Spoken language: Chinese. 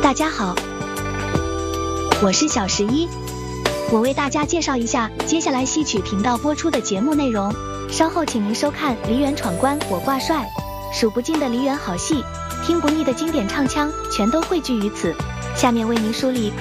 大家好，我是小11，我为大家介绍一下接下来戏曲频道播出的节目内容。稍后请您收看《梨园闯关我挂帅》，数不尽的梨园好戏，听不腻的经典唱腔，全都汇聚于此。下面为您梳理